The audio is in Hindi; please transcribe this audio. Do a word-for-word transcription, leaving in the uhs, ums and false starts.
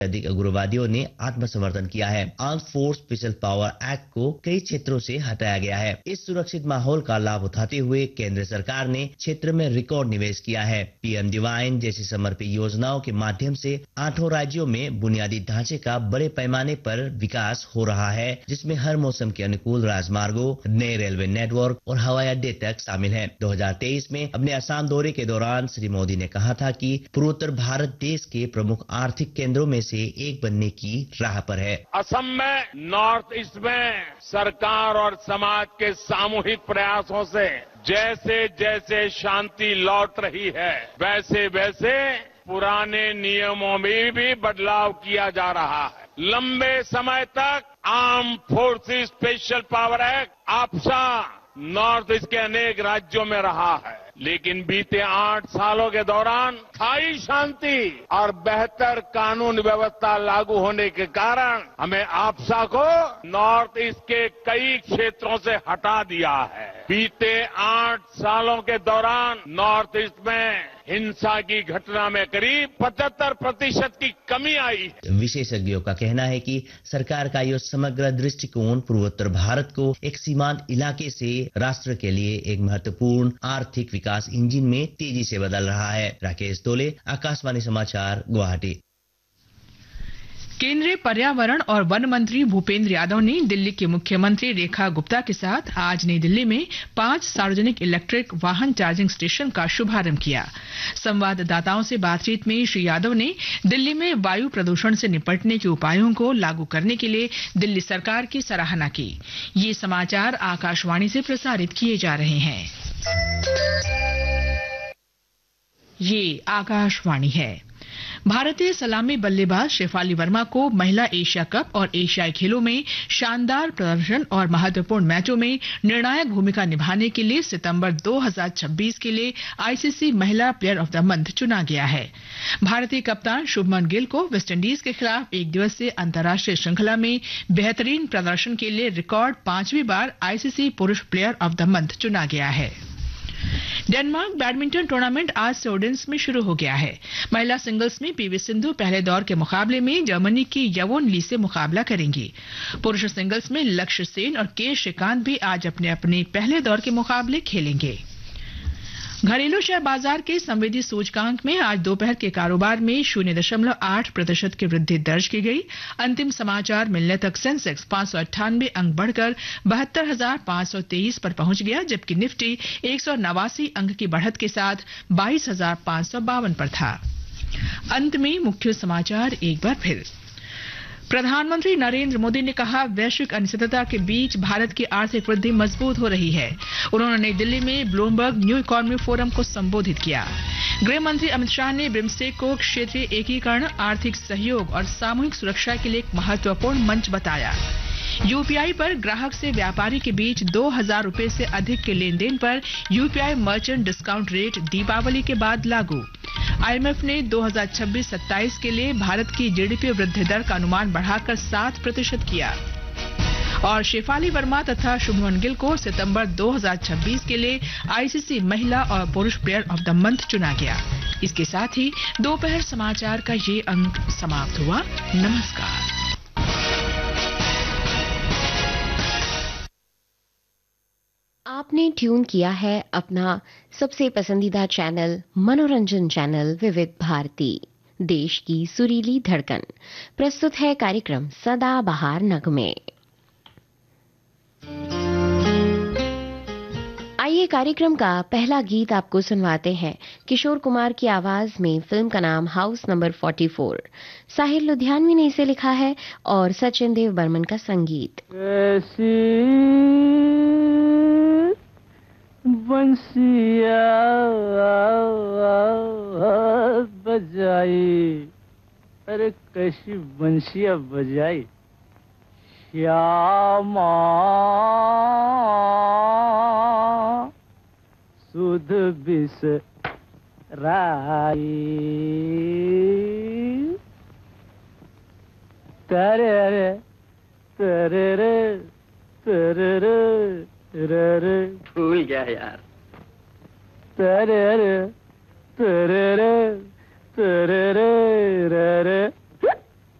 अधिक उग्रवादियों ने आत्मसमर्थन किया है। Arm force special power act को कई क्षेत्रों से हटाया गया है। इस सुरक्षित माहौल का लाभ उठाते हुए केंद्र सरकार ने क्षेत्र में रिकॉर्ड निवेश किया है। पीएम डिवाइन जैसी समर्पित योजनाओं के माध्यम से आठों राज्यों में बुनियादी ढांचे का बड़े पैमाने पर विकास हो रहा है, जिसमें हर मौसम के अनुकूल राजमार्गों, नए रेलवे नेटवर्क और हवाई अड्डे तक शामिल है। दो हज़ार तेईस में अपने असम दौरे के दौरान श्री मोदी ने कहा था कि पूर्वोत्तर भारत देश के प्रमुख आर्थिक केंद्रों में से एक बनने की राह पर है। असम में नॉर्थ ईस्ट में सरकार और समाज के सामूहिक प्रयासों से जैसे जैसे शांति लौट रही है, वैसे वैसे पुराने नियमों में भी बदलाव किया जा रहा है। लंबे समय तक arm forces special power act आपसा नॉर्थ ईस्ट के अनेक राज्यों में रहा है, लेकिन बीते आठ सालों के दौरान स्थायी शांति और बेहतर कानून व्यवस्था लागू होने के कारण हमें आपसा को नॉर्थ ईस्ट के कई क्षेत्रों से हटा दिया है। बीते आठ सालों के दौरान नॉर्थ ईस्ट में हिंसा की घटना में करीब पचहत्तर प्रतिशत की कमी आई है। विशेषज्ञों का कहना है कि सरकार का यह समग्र दृष्टिकोण पूर्वोत्तर भारत को एक सीमांत इलाके से राष्ट्र के लिए एक महत्वपूर्ण आर्थिक विकास इंजन में तेजी से बदल रहा है। राकेश तोले, आकाशवाणी समाचार, गुवाहाटी। केंद्रीय पर्यावरण और वन मंत्री भूपेंद्र यादव ने दिल्ली की मुख्यमंत्री रेखा गुप्ता के साथ आज नई दिल्ली में पांच सार्वजनिक इलेक्ट्रिक वाहन चार्जिंग स्टेशन का शुभारंभ किया। संवाददाताओं से बातचीत में श्री यादव ने दिल्ली में वायु प्रदूषण से निपटने के उपायों को लागू करने के लिए दिल्ली सरकार की सराहना की। ये समाचार आकाशवाणी से प्रसारित किए जा रहे हैं। ये आकाशवाणी है। भारतीय सलामी बल्लेबाज शेफाली वर्मा को महिला एशिया कप और एशियाई खेलों में शानदार प्रदर्शन और महत्वपूर्ण मैचों में निर्णायक भूमिका निभाने के लिए सितंबर दो हज़ार छब्बीस के लिए आईसीसी महिला प्लेयर ऑफ द मंथ चुना गया है। भारतीय कप्तान शुभमन गिल को वेस्टइंडीज के खिलाफ एक दिवसीय अंतर्राष्ट्रीय श्रृंखला में बेहतरीन प्रदर्शन के लिए रिकॉर्ड पांचवी बार आईसीसी पुरुष प्लेयर ऑफ द मंथ चुना गया है। डेनमार्क बैडमिंटन टूर्नामेंट आज से ओडेंस में शुरू हो गया है। महिला सिंगल्स में पीवी सिंधु पहले दौर के मुकाबले में जर्मनी की यवोन ली से मुकाबला करेंगी। पुरुष सिंगल्स में लक्ष्य सेन और के श्रीकांत भी आज अपने अपने पहले दौर के मुकाबले खेलेंगे। घरेलू शेयर बाजार के संवेदी सूचकांक में आज दोपहर के कारोबार में शून्य दशमलव आठ प्रतिशत की वृद्धि दर्ज की गई। अंतिम समाचार मिलने तक सेंसेक्स पांच सौ अट्ठानबे अंक बढ़कर बहत्तर हजार पांच सौ तेईस पर पहुंच गया, जबकि निफ्टी एक सौ नवासी अंक की बढ़त के साथ बाईस हजार पांच सौ बावन पर था। अंत में मुख्य समाचार एक बार फिर। प्रधानमंत्री नरेंद्र मोदी ने कहा, वैश्विक अनिश्चितता के बीच भारत की आर्थिक वृद्धि मजबूत हो रही है। उन्होंने नई दिल्ली में ब्लूमबर्ग न्यू इकोनॉमी फोरम को संबोधित किया। गृह मंत्री अमित शाह ने बिम्स्टेक को क्षेत्रीय एकीकरण, आर्थिक सहयोग और सामूहिक सुरक्षा के लिए एक महत्वपूर्ण मंच बताया। यूपीआई पर ग्राहक से व्यापारी के बीच दो हजार रुपए से अधिक के लेन देन पर UPI merchant discount rate Deepawali के बाद लागू। आईएमएफ ने दो हज़ार छब्बीस सत्ताईस के लिए भारत की जीडीपी वृद्धि दर का अनुमान बढ़ाकर सात प्रतिशत किया। और शेफाली वर्मा तथा शुभमन गिल को सितंबर दो हज़ार छब्बीस के लिए आईसीसी महिला और पुरुष प्लेयर ऑफ द मंथ चुना गया। इसके साथ ही दोपहर समाचार का ये अंक समाप्त हुआ। नमस्कार। आपने ट्यून किया है अपना सबसे पसंदीदा चैनल मनोरंजन चैनल विविध भारती, देश की सुरीली धड़कन। प्रस्तुत है कार्यक्रम सदा बहार नगमे। आइए कार्यक्रम का पहला गीत आपको सुनवाते हैं। किशोर कुमार की आवाज में फिल्म का नाम हाउस नंबर चौवालीस। साहिर लुधियानवी ने इसे लिखा है और सचिन देव बर्मन का संगीत। बंसिया बजाई, अरे कैसी बंसिया बजाई, श्यामा सुध बिस राई, तेरे रे तेरे रे तेरे रे रे, भूल गया यार। तेरे रे तेरे रे तेरे रे रे रे